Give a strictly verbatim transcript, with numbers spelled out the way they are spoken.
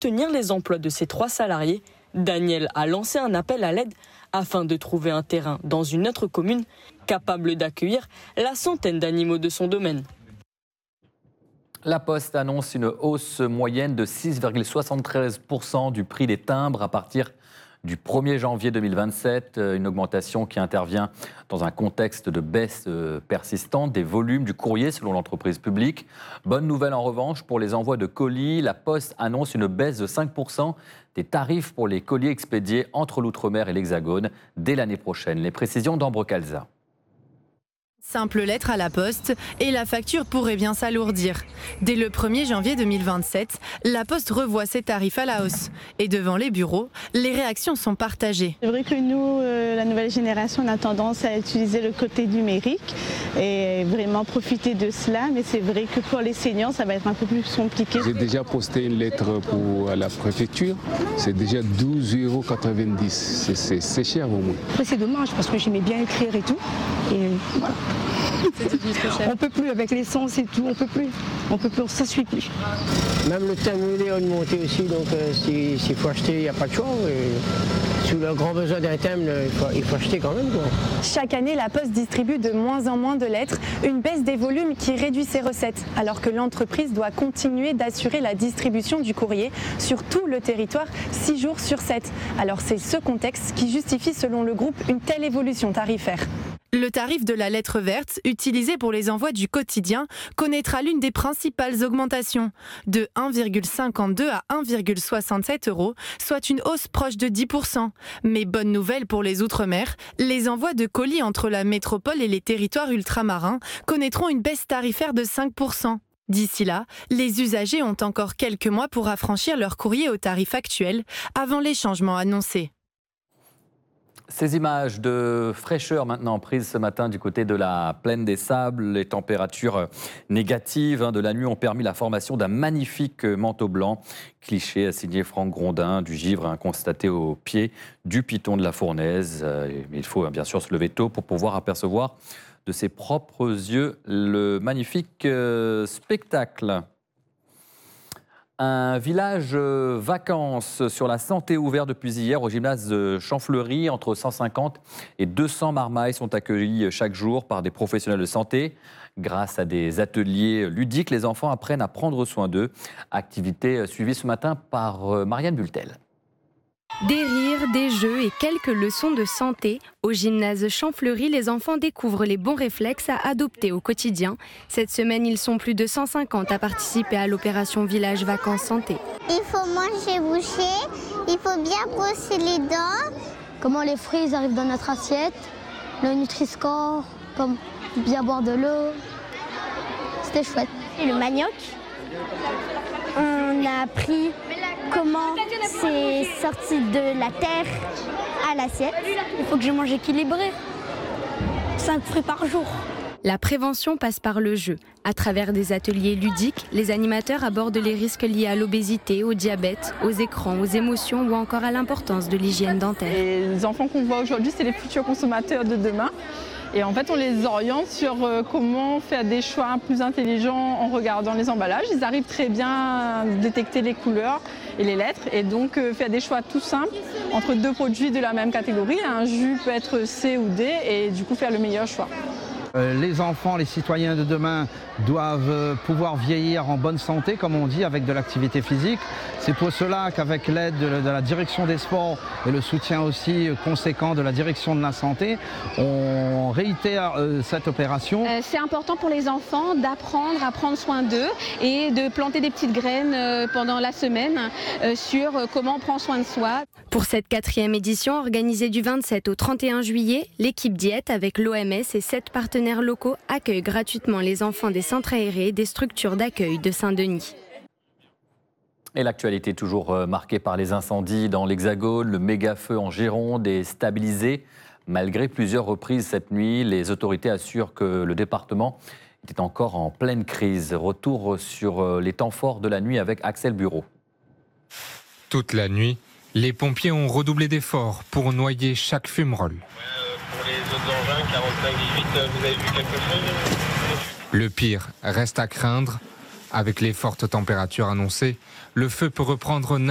Tenir les emplois de ses trois salariés, Daniel a lancé un appel à l'aide afin de trouver un terrain dans une autre commune capable d'accueillir la centaine d'animaux de son domaine. La Poste annonce une hausse moyenne de six virgule soixante-treize pour cent du prix des timbres à partir du premier janvier deux mille vingt-sept, une augmentation qui intervient dans un contexte de baisse persistante des volumes du courrier selon l'entreprise publique. Bonne nouvelle en revanche pour les envois de colis. La Poste annonce une baisse de cinq pour cent des tarifs pour les colis expédiés entre l'Outre-mer et l'Hexagone dès l'année prochaine. Les précisions d'Ambre Calza. Simple lettre à la poste et la facture pourrait bien s'alourdir. Dès le premier janvier deux mille vingt-sept, la Poste revoit ses tarifs à la hausse. Et devant les bureaux, les réactions sont partagées. C'est vrai que nous, euh, la nouvelle génération, on a tendance à utiliser le côté numérique et vraiment profiter de cela. Mais c'est vrai que pour les seniors, ça va être un peu plus compliqué. J'ai déjà posté une lettre pour la préfecture. C'est déjà douze euros quatre-vingt-dix. C'est cher au moins. Après, c'est dommage parce que j'aimais bien écrire et tout. Et voilà. On peut plus avec l'essence et tout, on peut plus, on peut plus, ça suit plus. Même le terminal a augmenté aussi, donc euh, s'il si faut acheter, il n'y a pas de choix. Et, sous le grand besoin d'un thème, il faut, il faut acheter quand même, quoi. Chaque année, la Poste distribue de moins en moins de lettres, une baisse des volumes qui réduit ses recettes, alors que l'entreprise doit continuer d'assurer la distribution du courrier sur tout le territoire, six jours sur sept. Alors c'est ce contexte qui justifie, selon le groupe, une telle évolution tarifaire. Le tarif de la lettre verte, utilisé pour les envois du quotidien, connaîtra l'une des principales augmentations, de un virgule cinquante-deux à un virgule soixante-sept euros, soit une hausse proche de dix pour cent. Mais bonne nouvelle pour les Outre-mer, les envois de colis entre la métropole et les territoires ultramarins connaîtront une baisse tarifaire de cinq pour cent. D'ici là, les usagers ont encore quelques mois pour affranchir leur courrier au tarif actuel, avant les changements annoncés. Ces images de fraîcheur maintenant prises ce matin du côté de la plaine des Sables, les températures négatives hein, de la nuit ont permis la formation d'un magnifique manteau blanc. Cliché a signé Franck Grondin, du givre hein, constaté au pied du piton de la Fournaise. Euh, il faut hein, bien sûr se lever tôt pour pouvoir apercevoir de ses propres yeux le magnifique euh, spectacle. Un village vacances sur la santé ouvert depuis hier au gymnase de Champfleury. Entre cent cinquante et deux cents marmailles sont accueillis chaque jour par des professionnels de santé. Grâce à des ateliers ludiques, les enfants apprennent à prendre soin d'eux. Activité suivie ce matin par Marianne Bultel. Des rires, des jeux et quelques leçons de santé. Au gymnase Champfleury, les enfants découvrent les bons réflexes à adopter au quotidien. Cette semaine, ils sont plus de cent cinquante à participer à l'opération Village Vacances Santé. Il faut manger bouché, il faut bien brosser les dents. Comment les fruits ils arrivent dans notre assiette, le Nutri-Score, comme bien boire de l'eau. C'était chouette. Et le manioc, on a appris comment c'est sorti de la terre à l'assiette. Il faut que je mange équilibré. cinq fruits par jour. La prévention passe par le jeu. À travers des ateliers ludiques, les animateurs abordent les risques liés à l'obésité, au diabète, aux écrans, aux émotions ou encore à l'importance de l'hygiène dentaire. Et les enfants qu'on voit aujourd'hui, c'est les futurs consommateurs de demain. Et en fait, on les oriente sur comment faire des choix plus intelligents en regardant les emballages. Ils arrivent très bien à détecter les couleurs et les lettres et donc faire des choix tout simples entre deux produits de la même catégorie. Un jus peut être C ou D et du coup faire le meilleur choix. Les enfants, les citoyens de demain doivent pouvoir vieillir en bonne santé, comme on dit, avec de l'activité physique. C'est pour cela qu'avec l'aide de la direction des sports et le soutien aussi conséquent de la direction de la santé, on réitère cette opération. Euh, c'est important pour les enfants d'apprendre à prendre soin d'eux et de planter des petites graines pendant la semaine sur comment on prend soin de soi. Pour cette quatrième édition, organisée du vingt-sept au trente et un juillet, l'équipe Diète avec l'O M S et sept partenaires locaux accueille gratuitement les enfants des centres aérés des structures d'accueil de Saint-Denis. Et l'actualité toujours marquée par les incendies dans l'Hexagone. Le méga-feu en Gironde est stabilisé. Malgré plusieurs reprises cette nuit, les autorités assurent que le département était encore en pleine crise. Retour sur les temps forts de la nuit avec Axel Bureau. Toute la nuit, les pompiers ont redoublé d'efforts pour noyer chaque fumerole. Euh, pour les autres engins, quarante-cinq dix-huit, vous avez vu quelque chose ? Le pire reste à craindre. Avec les fortes températures annoncées, le feu peut reprendre